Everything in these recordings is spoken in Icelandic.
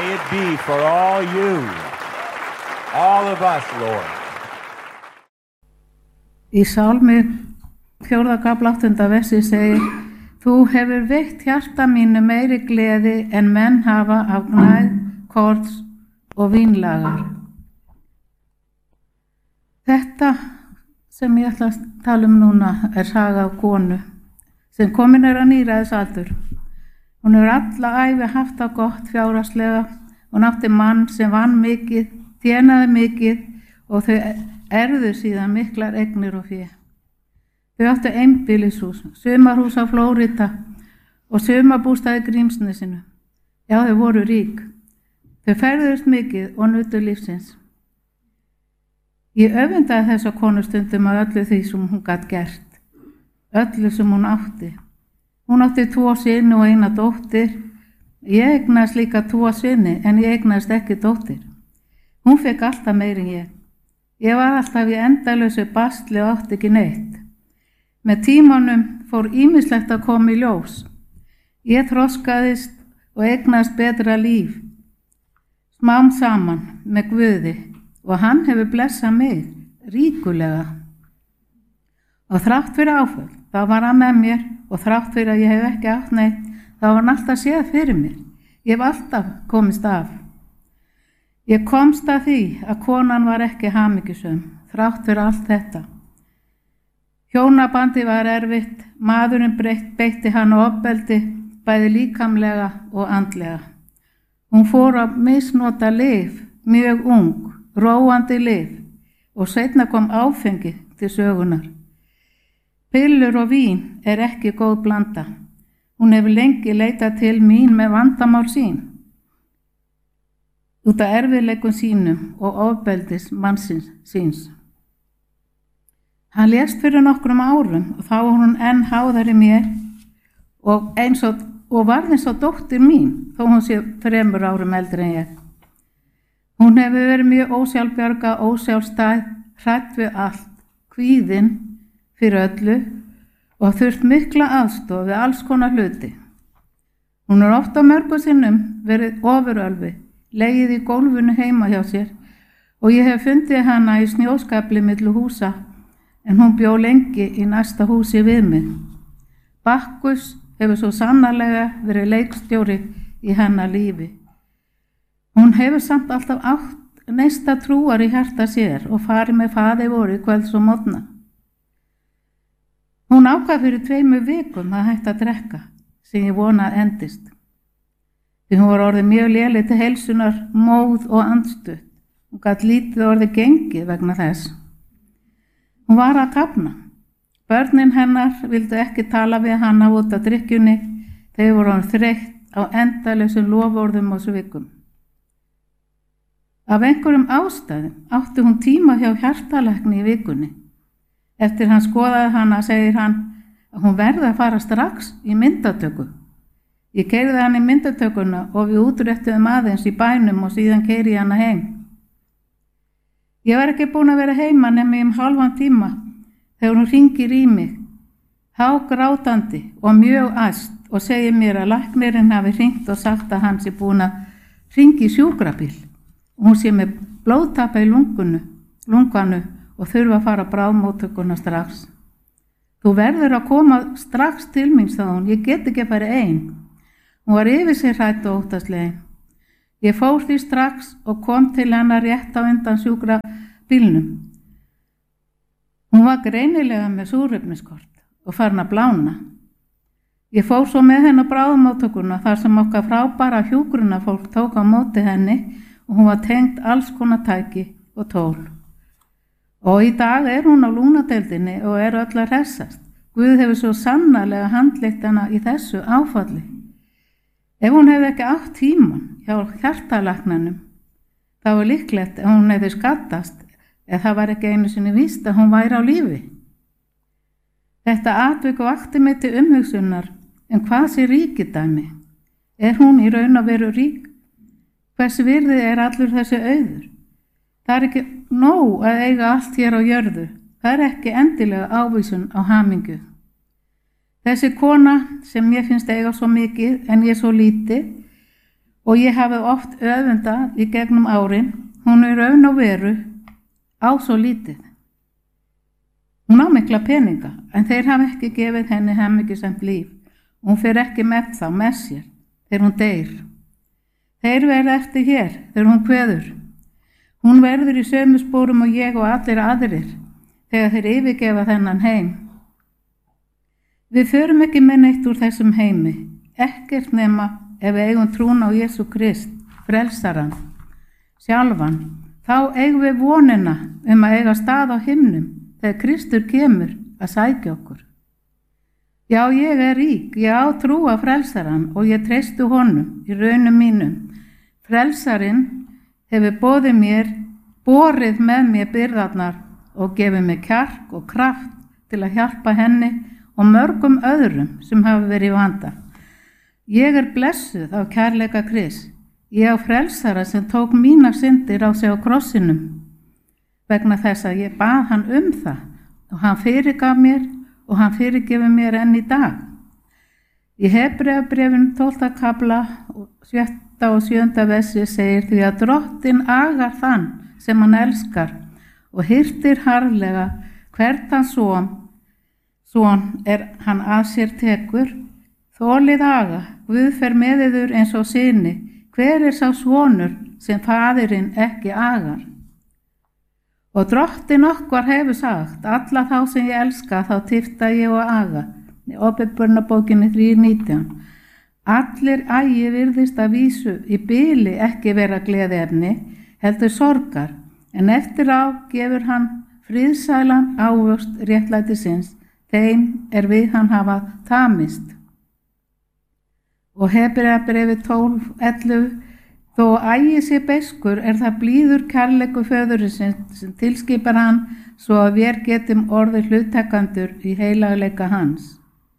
May it be for all you, all of us, Lord. Í Sálmi 4. kafla 8. versi segir: Þú hefur veitt hjarta mínu meiri gleði en menn hafa af gnægð, korns og vínlagar. Þetta sem ég ætla að tala núna saga af konu sem komin að níræðisaldur. Hún hefur alla ævi haft það gott fjárhagslega. Hún átti mann sem vann mikið, tjenaði mikið og þau erfðu síðan miklar eignir og fé. Þau áttu einbýlishús, sumarhús á Flórída og sumarbústaði í Grímsnesinu. Já, þau voru rík. Þau ferðuðust mikið og nutu lífsins. Ég öfundaði þessa konu stundum af öllu því sem hún gat gert, öllu sem hún átti. Hún átti 2 syni og 1 dóttir. Ég eignaðist líka 2 syni en ég eignaðist ekki dóttir. Hún fekk alltaf meira en ég. Ég var alltaf í endalausu basli og átti ekki neitt. Með tímanum fór ýmislegt að koma í ljós. Ég þroskaðist og eignaðist betra líf. Smám saman með Guði og hann hefur blessað mig ríkulega. Og þrátt fyrir áföll, þá var hann með mér og þrátt fyrir að ég hef ekki átt neitt, þá var hann alltaf séð fyrir mér. Ég hef alltaf komist af. Ég komst að því að konan var ekki hamingjusöm, þrátt fyrir allt þetta. Hjónabandi var erfitt, maðurinn beitti hann ofbeldi, bæði líkamlega og andlega. Hún fór að misnota lyf, mjög ung, róandi lyf og seinna kom áfengi til sögunar. Pillur og vín ekki góð blanda. Hún hefur lengi leitað til mín með vandamál sín. Út af erfiðleikum sínum og ofbeldis mannsins síns. Hann lést fyrir nokkrum árum og þá var hún enn háðari mér og varð eins og dóttir mín, þó hún sé 3 árum eldri en ég. Hún hefur verið mjög ósjálfbjarga, ósjálfstæð, hrædd við allt, kvíðin fyrir öllu og þurft mikla aðstoð við alls konar hluti. Hún oft á mörgum sinnum verið ofurölvi, legið í gólfinu heima hjá sér og ég hef fundið hana í snjóskafli milli húsa en hún bjó lengi í næsta húsi við mig. Bakkus hefur svo sannarlega verið leikstjóri í hennar lífi. Hún hefur samt alltaf átt neista trúar í hjarta sér og farið með faði voru kvölds og morgna. Hún ákvað fyrir 2 vikum að hætta að drekka, sem ég vona að endist. Því hún var orðið mjög léleg til heilsunar, móð og andstutt. Hún gat lítið orðið gengið vegna þess. Hún var að kafna. Börnin hennar vildu ekki tala við hana út af drykkjunni. Þau voru þreytt á endalausum loforðum og svikum. Af einhverjum ástæðum átti hún tíma hjá hjartalækni í vikunni. Eftir hann skoðaði hana segir hann að hún verði að fara strax í myndatöku. Ég keyrði hann í myndatökuna og við útréttuðum aðeins í bænum og síðan keyri ég hana heim. Ég var ekki búin að vera heima nema í hálfan tíma þegar hún hringir í mig, hágrátandi og mjög æst og segir mér að læknirinn hafi hringt og sagt að hann sé búin að hringi í sjúkrabíl og hún sé með blóðtappa í lunganu og þurfa að fara á bráðmóttökuna strax. Þú verður að koma strax til mín, sagði hún, ég get ekki að fara ein. Hún var yfir sig hrædd og óttaslegin. Ég fór því strax og kom til hennar rétt á undan sjúkrabílnum. Hún var greinilega með súrefniskort og farin að blána. Ég fór svo með henni á bráðmóttökuna þar sem okkar frábæra hjúkrunarfólk tók á móti henni og hún var tengd alls konar tæki og tól. Og í dag hún á lúnadeildinni og öll að hressast. Guð hefur svo sannarlega handleitt hana í þessu áfalli. Ef hún hefði ekki átt tíman hjá hjartalæknanum, þá var líklegt að hún hefði skaddast eða það var ekki einu sinni víst að hún væri á lífi. Þetta atvik vakti mig til umhugsunar hvað sé ríkidæmi? Hún í raun að veru rík? Hvers virði allur þessi auður? Það ekki nóg að eiga allt hér á jörðu. Það ekki endilega ávísun á hamingju. Þessi kona sem mér finnst eiga svo mikið en ég svo lítið, og ég hafi oft öfundað í gegnum árin. Hún raun og veru á svo lítið. Hún á mikla peninga, en þeir hafa ekki gefið henni hamingjusamt líf. Hún fer ekki með þá með sér þegar hún deyr. Þeir verða eftir hér þegar hún kveður. Hún verður í sömu spórum og ég og allir aðrir þegar þeir yfirgefa þennan heim. Við förum ekki með neitt úr þessum heimi, ekkert nema ef við eigum trún á Jesú Krist, frelsaran, sjálfan. Þá eigum við vonina að eiga stað á himnum þegar Kristur kemur að sækja okkur. Já, ég rík, ég á trú á frelsaran og ég treystu honum í raunum mínum. Frelsarinn hefur borið með mér byrðarnar og gefið mér kjark og kraft til að hjálpa henni og mörgum öðrum sem hafa verið í vanda. Ég blessuð á kærleika Krists. Ég á frelsara sem tók mínar syndir á sig á krossinum vegna þess að ég bað hann það og hann fyrirgaf mér og hann fyrirgefur mér enn í dag. Í Hebreabréfinu 12. kafla 7. og 7. versi segir því að Drottinn agar þann sem hann elskar og hirtir harðlega hvert hans son hann að sér tekur. Þolið aga, Guð fer með yður eins og syni. Hver sá sonur sem faðirinn ekki agar? Og Drottinn okkar hefur sagt, alla þá sem ég elska, þá tifta ég og aga. Í Åpenbarunarbókinni 3:19. Allir agi virðist að vísu í bili ekki vera gleðiefni, heldur sorgar, en eftir á gefur hann friðsælan ávöxt réttlætisins, þeim við hann hafa tamist. Og Hebreabréfið 12:11. Þó ægi sé beiskur það blíður kærleikur föðursins sem tilskipar hann svo að vér getum orðið hluttekandur í heilagleika hans.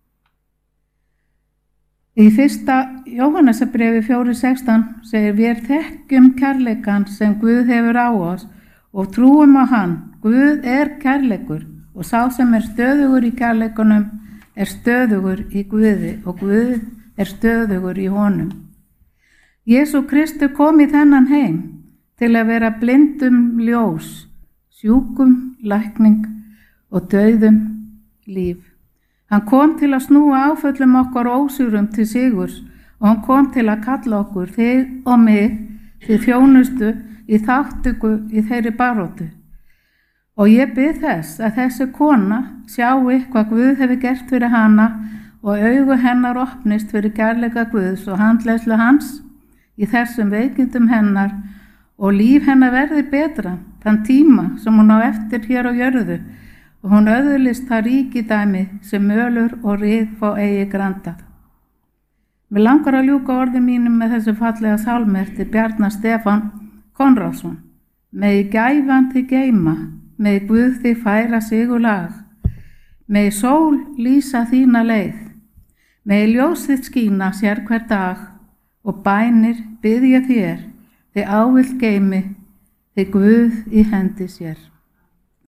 Í 1. Jóhannesarbréfi 4:16 segir vér þekkjum kærleikan sem Guð hefur á oss og trúum á hann. Guð kærleikur og sá sem stöðugur í kærleikunum stöðugur í Guði og Guð stöðugur í honum. Jesú Kristur kom í þennan heim til að vera blindum ljós, sjúkum lækning og dauðum líf. Hann kom til að snúa áföllum okkar ósigurum til sigurs og hann kom til að kalla okkur, þig og mig, til þjónustu í þátttöku í þeirri baróttu. Og ég bið þess að þessi kona sjái hvað Guð hefur gert fyrir hana og augu hennar opnist fyrir kærleika Guðs og handleiðslu hans í þessum veikindum hennar og líf hennar verði betra þann tíma sem hún á eftir hér á jörðu og hún öðlist það ríkidæmi sem mölur og rið fá eigi grandað. Mér langar að ljúka orðum mínum með þessu fallega sálmi eftir Bjarna Stefán Konráðsson. Megi gæfan þig geyma, megi Guð þig færa sigurlag, megi sól lýsa þína leið, megi ljós þitt skína sér hver dag og bænir biðja þér, þig ávilt geymi, þig Guð í hendi sér.